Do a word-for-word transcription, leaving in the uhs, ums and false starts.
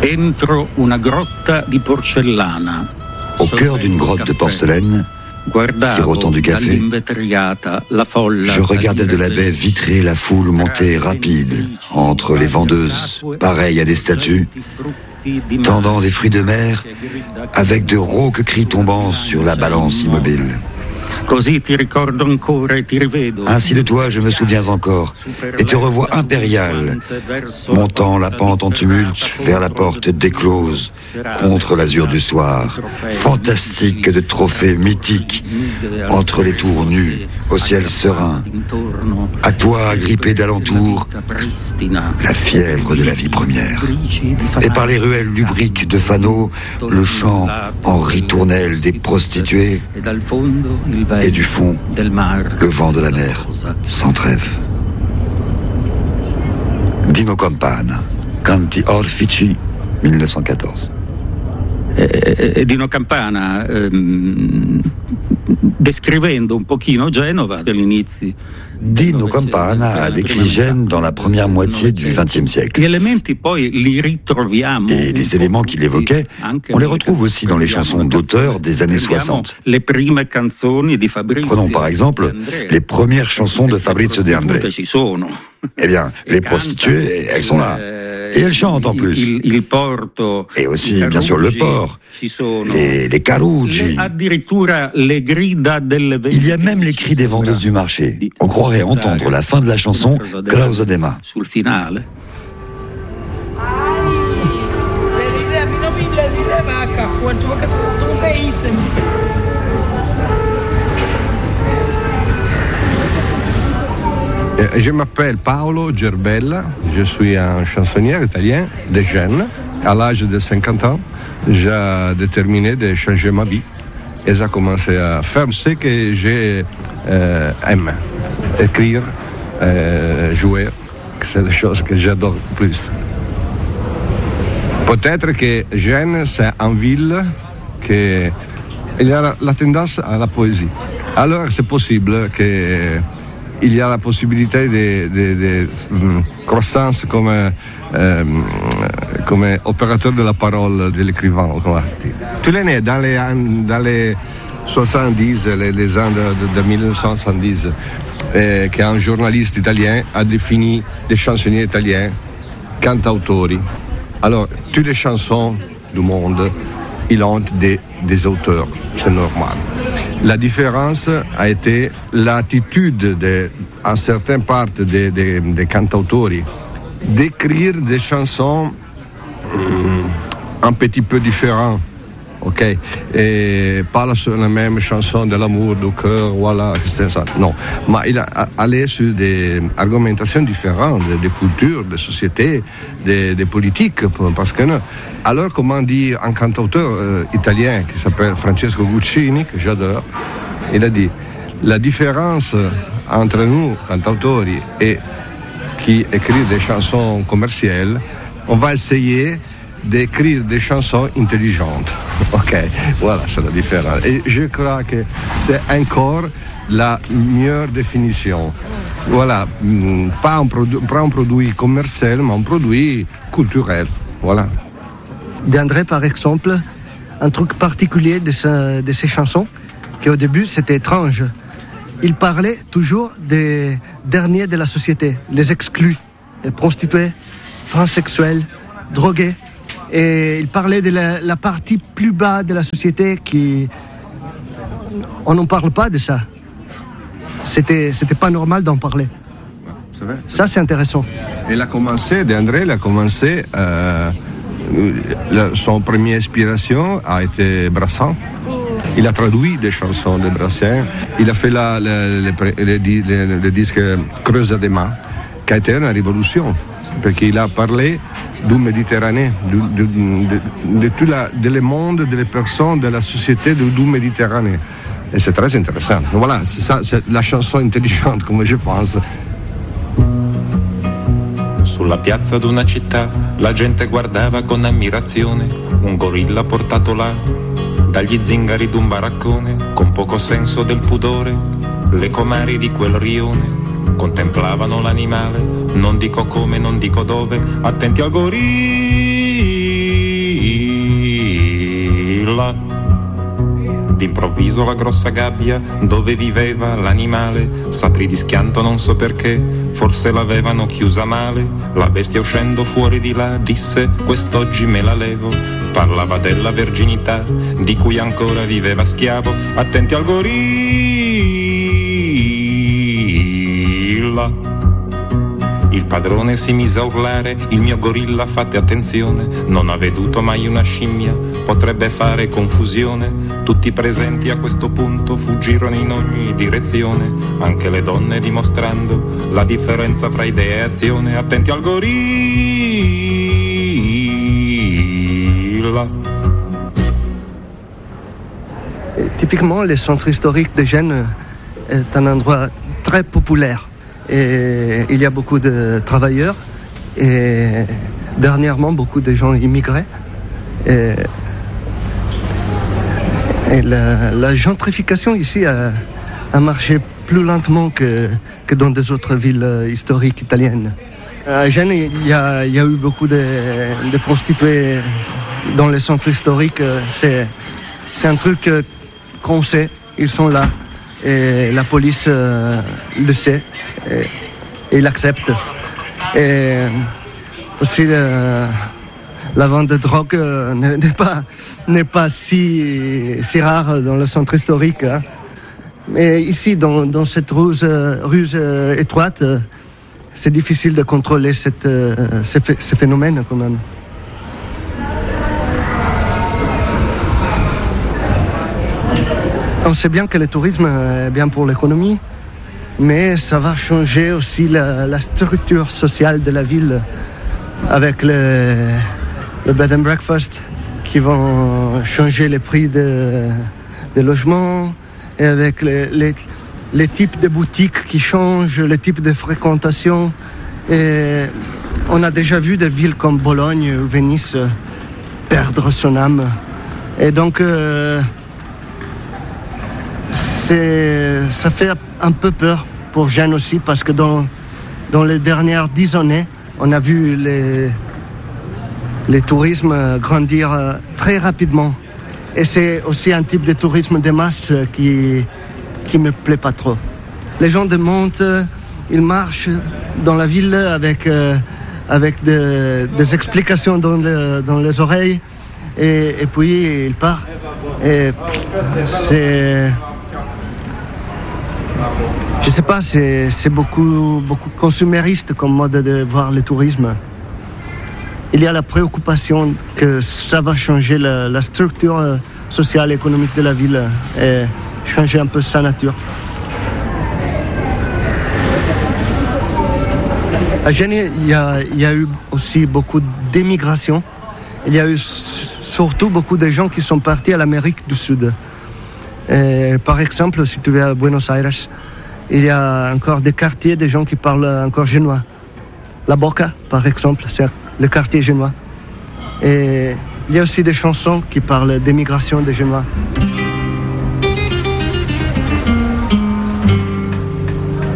Dentro una grotta di porcellana. Au cœur d'une grotte de porcelaine, sirotant du café, je regardais de la baie vitrée la foule monter rapide entre les vendeuses, pareilles à des statues, tendant des fruits de mer avec de rauques cris tombant sur la balance immobile. Ainsi de toi, je me souviens encore, et te revois impérial, montant la pente en tumulte vers la porte déclose, contre l'azur du soir, fantastique de trophées mythiques, entre les tours nues, au ciel serein, à toi agrippé d'alentour, la fièvre de la vie première. Et par les ruelles lubriques de Fano, le chant en ritournelle des prostituées, et du fond, le vent de la mer, sans trêve. Dino Campana, Canti Orfici, dix-neuf cent quatorze. E Dino Campana, ehm, descrivendo un pochino Genova degli inizi. Dino Campana a décrit Gênes dans la première moitié du vingtième siècle. Et les éléments qu'il évoquait, on les retrouve aussi dans les chansons d'auteurs des années soixante. Prenons par exemple les premières chansons de Fabrizio De André. Eh bien, les prostituées, elles sont là. Et elles chantent en plus. Et aussi, bien sûr, le port, les, les carugi. Il y a même les cris des vendeuses du marché. On croirait entendre la fin de la chanson Krauso Dema. Je m'appelle Paolo Gerbella, je suis un chansonnier italien de Gênes. À l'âge de cinquante ans, j'ai déterminé de changer ma vie et j'ai commencé à faire ce que j'aime, euh, écrire, euh, jouer, c'est des choses que j'adore plus. Peut-être que Gênes, c'est une ville qui il a la, la tendance à la poésie. Alors c'est possible que il y a la possibilité de, de, de um, croissance comme, euh, comme opérateur de la parole de l'écrivain. Tu l'es né dans les, dans les soixante-dix, les, les ans de, de, de mille neuf cent soixante-dix, eh, qu'un journaliste italien a défini des chansonniers italiens cantautori. Alors, toutes les chansons du monde, ils ont des, des auteurs, c'est normal. La différence a été l'attitude de, à certaines parties des de, de cantautori d'écrire des chansons um, un petit peu différentes, ok, et pas la, la même chanson de l'amour, du cœur, voilà, c'est ça. Non, mais il a allé sur des argumentations différentes, des cultures, des sociétés, des, des politiques, parce que non. Alors, comment dit un cantauteur euh, italien qui s'appelle Francesco Guccini, que j'adore, il a dit la différence entre nous, cantautori, et qui écrit des chansons commerciales, on va essayer d'écrire des chansons intelligentes. Ok, voilà, c'est la différence. Et je crois que c'est encore la meilleure définition. Voilà, pas un, produ- pas un produit commercial, mais un produit culturel. Voilà. De André, par exemple, un truc particulier de, sa, de ses chansons, qu'au début c'était étrange. Il parlait toujours des derniers de la société, les exclus, les prostituées, transsexuels, drogués. Et il parlait de la, la partie plus bas de la société qui... On n'en parle pas de ça. C'était, c'était pas normal d'en parler. C'est vrai. Ça, c'est intéressant. Il a commencé, De André, il a commencé... Euh, la, son première inspiration a été Brassens. Il a traduit des chansons de Brassens. Il a fait la, le, le, le, le, le disque Krauso Dema, qui a été une révolution, parce qu'il a parlé du Méditerranée, du, de, de, de tout la, de le monde, des personnes, de la société du, du Méditerranée. Et c'est très intéressant. Voilà, c'est ça, c'est la chanson intelligente, come je pense. Sulla piazza d'una città la gente guardava con ammirazione un gorilla portato là dagli zingari d'un baraccone, con poco senso del pudore. Le comari di quel rione contemplavano l'animale, non dico come, non dico dove, attenti al gorilla. gorilla. D'improvviso la grossa gabbia dove viveva l'animale s'aprì di schianto, non so perché, forse l'avevano chiusa male. La bestia uscendo fuori di là disse: quest'oggi me la levo. Parlava della verginità di cui ancora viveva schiavo. Attenti al gorilla. Il padrone si mise a urlare: il mio gorilla, fate attenzione, non ha veduto mai una scimmia, potrebbe fare confusione. Tutti presenti a questo punto fuggirono in ogni direzione, anche le donne dimostrando la differenza fra idea e azione. Attenti al gorilla. Typiquement, le centre historique de Gênes est un endroit très populaire. Et il y a beaucoup de travailleurs et dernièrement beaucoup de gens immigrés. Et, et la, la gentrification ici a, a marché plus lentement que, que dans des autres villes historiques italiennes. À Gênes, il y a, il y a eu beaucoup de, de prostituées dans les centres historiques. C'est, c'est un truc qu'on sait, ils sont là. Et la police euh, le sait et, et l'accepte. Et aussi euh, la vente de drogue euh, n'est pas, n'est pas si, si rare dans le centre historique. Hein. Mais ici, dans, dans cette ruse, ruse euh, étroite, euh, c'est difficile de contrôler cette, euh, ces, ces phénomènes quand même. On sait bien que le tourisme est bien pour l'économie, mais ça va changer aussi la, la structure sociale de la ville avec le, le bed and breakfast qui vont changer les prix de, de logements et avec les, les, les types de boutiques qui changent, les types de fréquentation. Et on a déjà vu des villes comme Bologne ou Venise perdre son âme. Et donc... Euh, C'est, ça fait un peu peur pour Gênes aussi parce que dans, dans les dernières dix années, on a vu les, les tourismes grandir très rapidement. Et c'est aussi un type de tourisme de masse qui qui me plaît pas trop. Les gens montent, ils marchent dans la ville avec, euh, avec de, des explications dans, le, dans les oreilles et, et puis ils partent. Et c'est... Je sais pas, c'est, c'est beaucoup, beaucoup consumériste comme mode de voir le tourisme. Il y a la préoccupation que ça va changer la, la structure sociale et économique de la ville et changer un peu sa nature. À Gênes, il y a, il y a eu aussi beaucoup d'émigration. Il y a eu surtout beaucoup de gens qui sont partis à l'Amérique du Sud. Et par exemple, si tu vas à Buenos Aires, il y a encore des quartiers de gens qui parlent encore génois. La Boca, par exemple, c'est le quartier génois. Et il y a aussi des chansons qui parlent d'émigration des Génois.